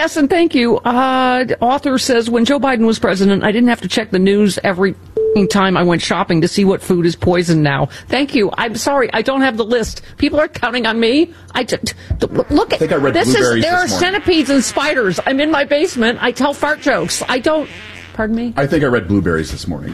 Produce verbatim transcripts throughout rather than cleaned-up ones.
Yes, and thank you. Uh, the author says, when Joe Biden was president, I didn't have to check the news every time I went shopping to see what food is poisoned now. Thank you. I'm sorry, I don't have the list. People are counting on me. I just, look at I think I read this. blueberries Is there are this morning. centipedes and spiders. I'm in my basement. I tell fart jokes. I don't. Pardon me. I think I read blueberries this morning.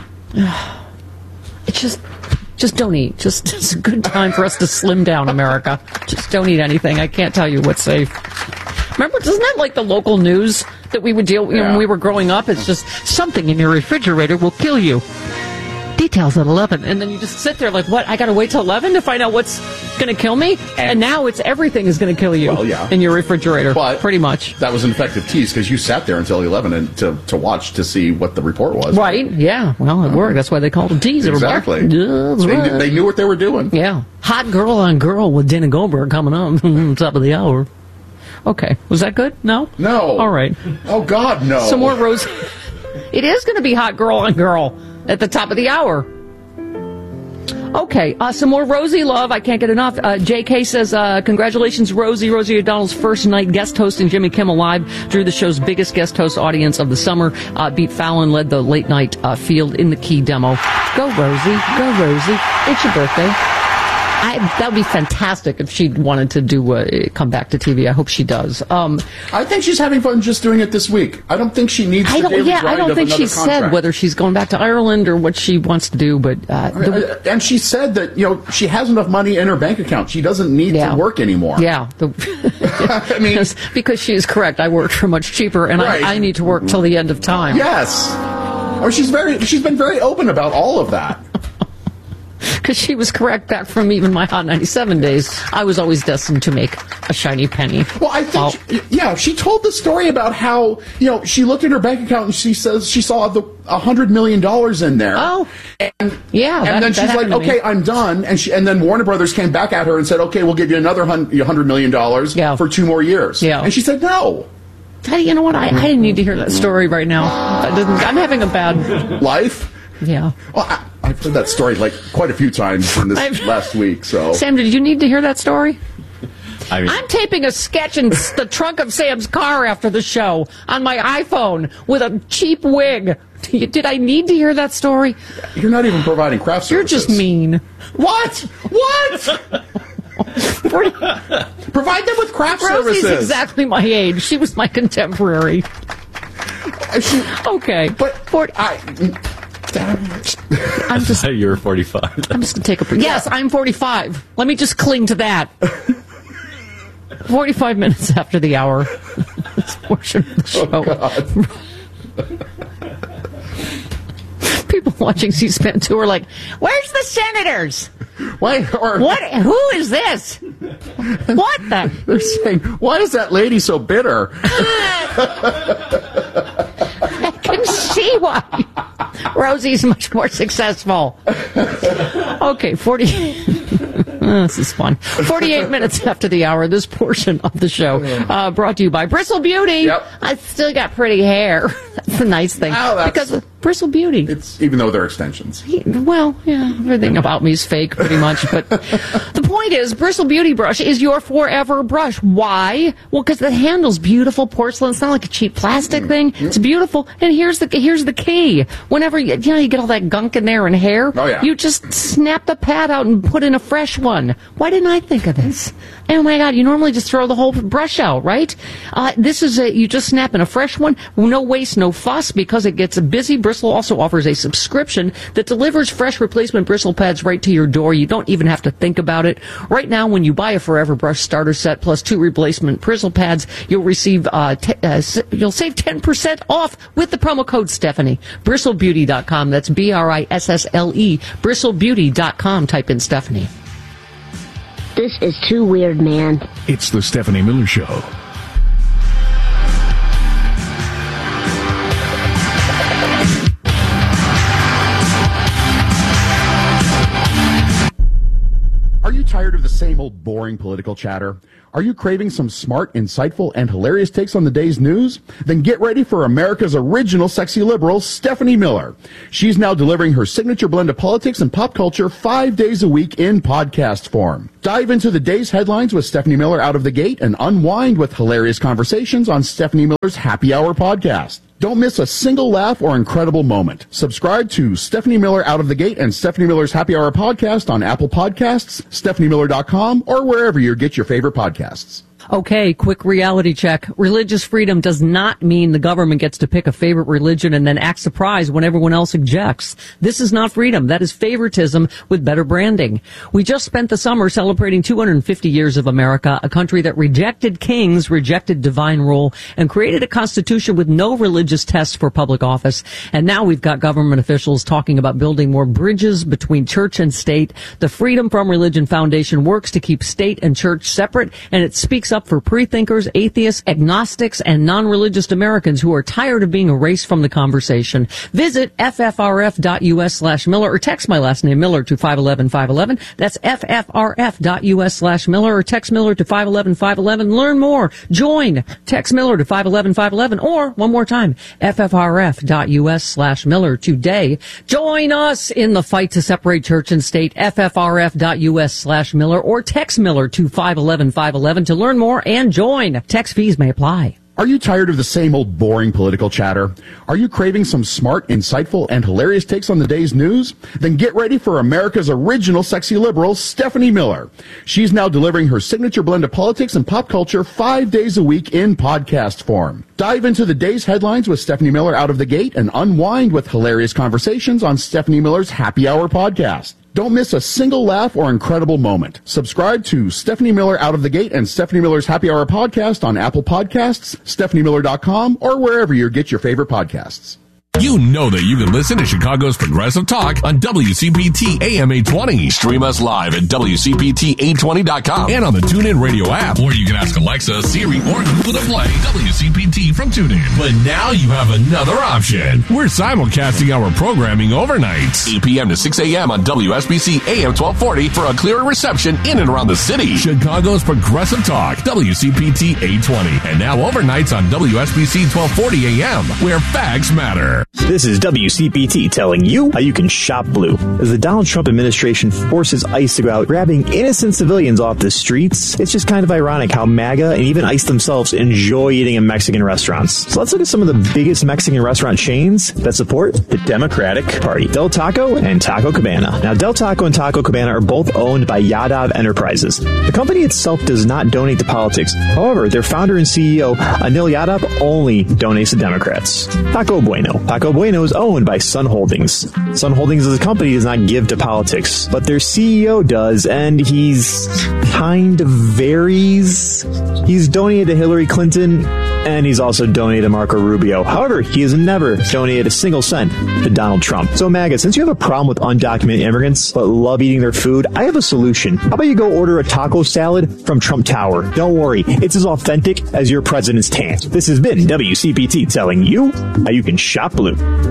It's just, just don't eat. Just, it's a good time for us to slim down, America. Just don't eat anything. I can't tell you what's safe. Remember, isn't that like the local news that we would deal with, you know, Yeah. when we were growing up? It's just something in your refrigerator will kill you. Details at eleven. And then you just sit there like, what? I got to wait till eleven to find out what's going to kill me? And, and now it's everything is going to kill you Well, yeah. in your refrigerator, But pretty much. That was an effective tease because you sat there until eleven and to, to watch to see what the report was. Right, yeah. Well, it worked. That's why they called it teaser. Exactly. Yeah, that's They, right. knew, they knew what they were doing. Yeah. Hot Girl on Girl with Dana Goldberg coming up top of the hour. Okay. Was that good? No? No. All right. Oh, God, no. Some more Rose. It is going to be Hot Girl on Girl at the top of the hour. Okay, uh, some more Rosie love. I can't get enough. Uh, J K says, uh, congratulations, Rosie. Rosie O'Donnell's first night guest hosting Jimmy Kimmel Live drew the show's biggest guest host audience of the summer. Uh, beat Fallon, led the late night uh, field in the key demo. Go, Rosie. Go, Rosie. It's your birthday. I, that would be fantastic if she wanted to do uh, come back to T V. I hope she does. Um, I think she's having fun just doing it this week. I don't think she needs I the don't. daily Yeah, I grind don't of think she another contract. said whether she's going back to Ireland or what she wants to do. But uh, the, And she said that, you know, she has enough money in her bank account. She doesn't need Yeah. to work anymore. yeah, the, I mean, because she is correct. I work for much cheaper, and Right. I, I need to work till the end of time. yes. I mean, she's very. She's been very open about all of that. Because she was correct back from even my Hot ninety-seven days. I was always destined to make a shiny penny. Well, I think, Well, she, yeah, she told the story about how, you know, she looked at her bank account and she says she saw the a hundred million dollars in there. Oh, and yeah. and that- then that she's like, happened to me. okay, I'm done. And she, and then Warner Brothers came back at her and said, okay, we'll give you another hun- hundred million dollars Yeah. for two more years. Yeah. And she said no. Hey, you know what? I, I didn't need to hear that story right now. I didn't, I'm having a bad. Life. Yeah. Well, I, I've heard that story like quite a few times in this I've- last week. So Sam, did you need to hear that story? I mean, I'm taping a sketch in the trunk of Sam's car after the show on my iPhone with a cheap wig. Did I need to hear that story? you're not even providing craft You're services. just mean. What? What? Provide them with craft Rosie's services. exactly my age. She was my contemporary. She- Okay. but For, I. I'm just you're forty-five. I'm just going to take a break. Yes, I'm forty-five. Let me just cling to that. forty-five minutes after the hour. This portion of the show. Oh, People watching C-SPAN two are like, where's the senators? Why? Or What? Who is this? What the? they're saying, why is that lady so bitter? I can see why. Rosie's much more successful. Okay, forty. Oh, this is fun. forty-eight minutes after the hour, this portion of the show uh, brought to you by Bristle Beauty. Yep. I still got pretty hair. That's a nice thing. Oh, that's- because of Bristle Beauty. It's even though they're extensions. Well, yeah, everything about me is fake pretty much. But the point is, Bristle Beauty Brush is your forever brush. Why? Well, because the handle's beautiful porcelain. It's not like a cheap plastic thing. It's beautiful. And here's the here's the key. Whenever you, you know you get all that gunk in there and hair, Oh, yeah. you just snap the pad out and put in a fresh one. Why didn't I think of this? Oh my God! You normally just throw the whole brush out, right? Uh, this is a you just snap in a fresh one. No waste, no fuss, because it gets busy. Bristle also offers a subscription that delivers fresh replacement bristle pads right to your door. You don't even have to think about it. Right now, when you buy a Forever Brush starter set plus two replacement bristle pads, you'll receive uh, t- uh, s- you'll save ten percent off with the promo code Stephanie. Bristle Beauty dot com. That's B R I S S L E. Bristle Beauty dot com. Type in Stephanie. This is too weird, man. It's the Stephanie Miller Show. Are you tired tired of the same old boring political chatter? Are you craving some smart, insightful, and hilarious takes on the day's news? Then get ready for America's original sexy liberal, Stephanie Miller. She's now delivering her signature blend of politics and pop culture five days a week in podcast form. Dive into the day's headlines with Stephanie Miller out of the gate and unwind with hilarious conversations on Stephanie Miller's Happy Hour podcast. Don't miss a single laugh or incredible moment. Subscribe to Stephanie Miller Out of the Gate and Stephanie Miller's Happy Hour podcast on Apple Podcasts, stephanie miller dot com, or wherever you get your favorite podcasts. Okay, quick reality check. Religious freedom does not mean the government gets to pick a favorite religion and then act surprised when everyone else objects. This is not freedom. That is favoritism with better branding. We just spent the summer celebrating two hundred fifty years of America, a country that rejected kings, rejected divine rule, and created a constitution with no religious tests for public office. And now we've got government officials talking about building more bridges between church and state. The Freedom from Religion Foundation works to keep state and church separate, and it speaks up for pre-thinkers, atheists, agnostics, and non-religious Americans who are tired of being erased from the conversation. Visit f f r f dot u s slash Miller or text my last name Miller to five one one five one one. That's f f r f dot u s slash Miller or text Miller to five one one five one one. Learn more. Join. Text Miller to five one one five one one or, one more time, f f r f dot u s slash Miller today. Join us in the fight to separate church and state. f f r f dot u s slash Miller or text Miller to five one one five one one to learn more and join. Text fees may apply. Are you tired of the same old boring political chatter? Are you craving some smart, insightful, and hilarious takes on the day's news? Then get ready for America's original sexy liberal, Stephanie Miller. She's now delivering her signature blend of politics and pop culture five days a week in podcast form. Dive into the day's headlines with Stephanie Miller out of the gate and unwind with hilarious conversations on Stephanie Miller's Happy Hour podcast. Don't miss a single laugh or incredible moment. Subscribe to Stephanie Miller Out of the Gate and Stephanie Miller's Happy Hour podcast on Apple Podcasts, stephanie miller dot com, or wherever you get your favorite podcasts. You know that you can listen to Chicago's Progressive Talk on W C P T A M eight twenty. Stream us live at W C P T eight twenty dot com and on the TuneIn Radio app. Or you can ask Alexa, Siri, or Google to play W C P T from TuneIn. But now you have another option. We're simulcasting our programming overnight. eight p.m. to six a.m. on W S B C A M twelve forty for a clearer reception in and around the city. Chicago's Progressive Talk, W C P T eight twenty. And now overnights on W S B C twelve forty a.m., where facts matter. This is W C P T telling you how you can shop blue. As the Donald Trump administration forces ICE to go out grabbing innocent civilians off the streets, it's just kind of ironic how MAGA and even ICE themselves enjoy eating in Mexican restaurants. So let's look at some of the biggest Mexican restaurant chains that support the Democratic Party. Del Taco and Taco Cabana. Now, Del Taco and Taco Cabana are both owned by Yadav Enterprises. The company itself does not donate to politics. However, their founder and C E O, Anil Yadav, only donates to Democrats. Taco Bueno. Taco Bueno is owned by Sun Holdings. Sun Holdings as a company does not give to politics, but their C E O does, and he's kind of varies. He's donated to Hillary Clinton, and he's also donated to Marco Rubio. However, he has never donated a single cent to Donald Trump. So, MAGA, since you have a problem with undocumented immigrants but love eating their food, I have a solution. How about you go order a taco salad from Trump Tower? Don't worry, it's as authentic as your president's tan. This has been W C P T telling you how you can shop blue.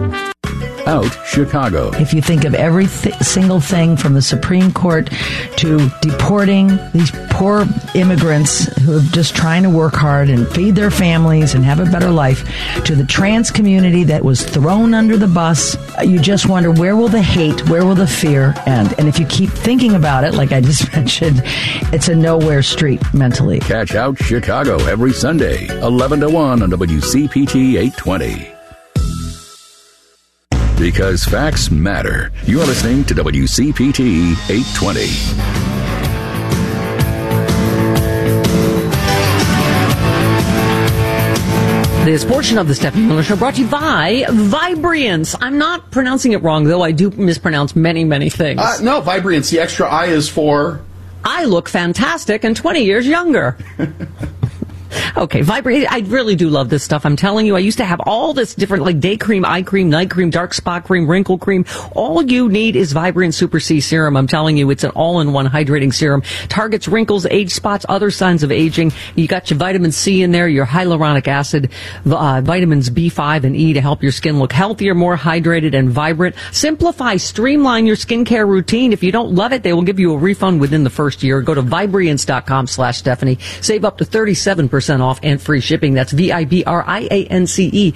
Out Chicago. If you think of every th- single thing from the Supreme Court to deporting these poor immigrants who are just trying to work hard and feed their families and have a better life, to the trans community that was thrown under the bus, you just wonder, where will the hate, where will the fear end? And if you keep thinking about it, like I just mentioned, it's a nowhere street mentally. Catch Out Chicago every Sunday, eleven to one on W C P T eight twenty. Because facts matter. You're listening to W C P T eight twenty. This portion of the Stephanie Miller Show brought to you by Vibriance. I'm not pronouncing it wrong, though I do mispronounce many, many things. Uh, no, Vibriance. The extra I is for... I look fantastic and twenty years younger. Okay, Vibrate. I really do love this stuff. I'm telling you, I used to have all this different, like day cream, eye cream, night cream, dark spot cream, wrinkle cream. All you need is Vibrant Super C Serum. I'm telling you, it's an all-in-one hydrating serum. Targets wrinkles, age spots, other signs of aging. You got your vitamin C in there, your hyaluronic acid, uh, vitamins B five and E to help your skin look healthier, more hydrated, and vibrant. Simplify, streamline your skincare routine. If you don't love it, they will give you a refund within the first year. Go to Vibriance.com slash Stephanie. Save up to thirty-seven percent off and free shipping. That's V I B R I A N C E.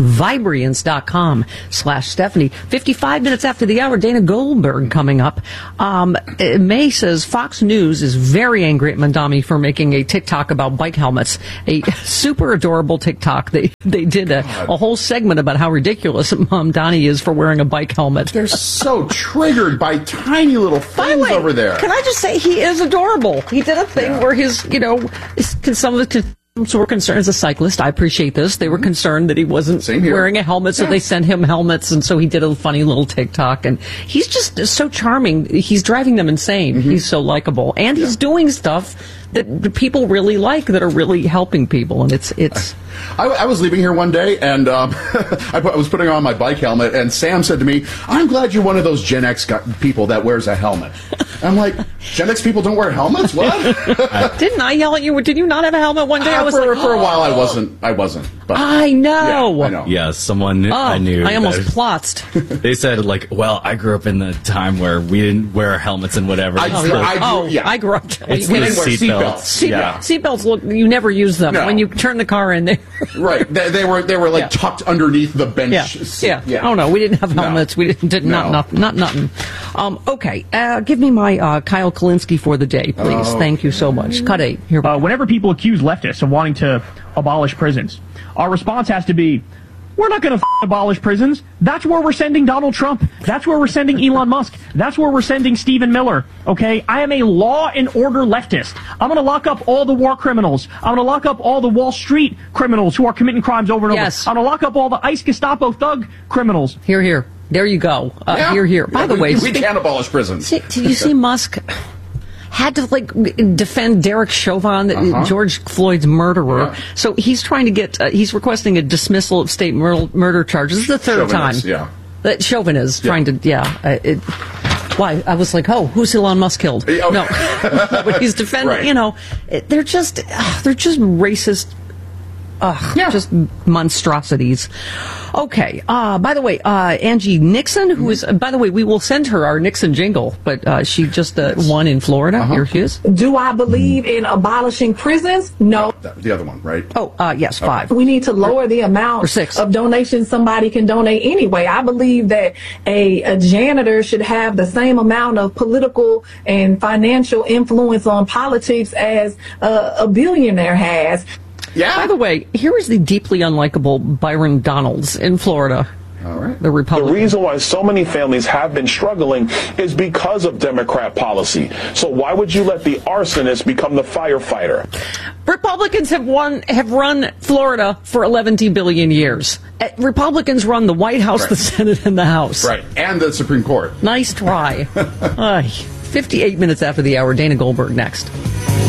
Vibriance.com slash Stephanie. fifty-five minutes after the hour, Dana Goldberg coming up. Um, May says Fox News is very angry at Mandami for making a TikTok about bike helmets. A super adorable TikTok. They they did a, a whole segment about how ridiculous Mamdani is for wearing a bike helmet. They're so triggered by tiny little By the things way, over there. Can I just say he is adorable? He did a thing Yeah. where his, you know, his, some of the So were concerned as a cyclist. I appreciate this. They were concerned that he wasn't Same here. wearing a helmet, so Yeah. they sent him helmets, and so he did a funny little TikTok. And he's just so charming. He's driving them insane. Mm-hmm. He's so likable, and he's doing stuff that the people really like, that are really helping people. And it's it's. I, I was leaving here one day, and um, I, put, I was putting on my bike helmet, and Sam said to me, "I'm glad you're one of those Gen X gu- people that wears a helmet." I'm like, Gen X people don't wear helmets? What? Didn't I yell at you? Did you not have a helmet one day? I Uh, was for, like, for a while, I wasn't. I wasn't. But I know. Yeah, I know. Yeah, someone knew, Oh, I knew. I almost that- plotzed. They said, like, well, I grew up in the time where we didn't wear helmets and whatever. I- It's yeah, the- I- Oh, yeah. I grew up. it's we the didn't wear seatbelts. seatbelts. Yeah. Seatbelts look. You never use them. No. When you turn the car in, they. Right. They, they were they were like Yeah. tucked underneath the bench. Yeah, seat. yeah. Oh no, we didn't have No. helmets. We didn't. Did not, No. not, not nothing. Um, okay, uh, give me my uh, Kyle Kalinske for the day, please. Oh. Thank you so much. Cut eight. Here. Uh, whenever people accuse leftists of wanting to abolish prisons, our response has to be, we're not going to f- abolish prisons. That's where we're sending Donald Trump. That's where we're sending Elon Musk. That's where we're sending Stephen Miller. Okay? I am a law and order leftist. I'm going to lock up all the war criminals. I'm going to lock up all the Wall Street criminals who are committing crimes over and Yes. over. I'm going to lock up all the ICE Gestapo thug criminals. Here, here. There you go. Uh, Yeah. Here, here. By Yeah, the we, way, we speak- can't abolish prisons. See, did you see Musk had to like defend Derek Chauvin, the- Uh-huh. George Floyd's murderer? Yeah. So he's trying to get. Uh, he's requesting a dismissal of state mur- murder charges. This is the third time. Chauvinist, yeah. That Chauvin is Yeah. trying to. Yeah. Uh, it, why? I was like, oh, who's Elon Musk killed? Yeah, oh. No, but he's defending. Right. You know, it, they're just uh, they're just racist. Ugh, Yeah. just monstrosities. Okay. Uh, by the way, uh, Angie Nixon, who is, uh, by the way, we will send her our Nixon jingle, but uh, she just uh, won in Florida. Uh-huh. Here she is. Do I believe in abolishing prisons? No. The, the other one, right? Oh, uh, yes, five. We need to lower the amount Or six. of donations somebody can donate anyway. I believe that a, a janitor should have the same amount of political and financial influence on politics as uh, a billionaire has. Yeah. By the way, here is the deeply unlikable Byron Donalds in Florida. All right. The The Republican. reason why so many families have been struggling is because of Democrat policy. So why would you let the arsonist become the firefighter? Republicans have won, have run Florida for eleven billion years. Uh, Republicans run the White House, Right. the Senate, and the House. Right. And the Supreme Court. Nice try. Ay, fifty-eight minutes after the hour, Dana Goldberg next.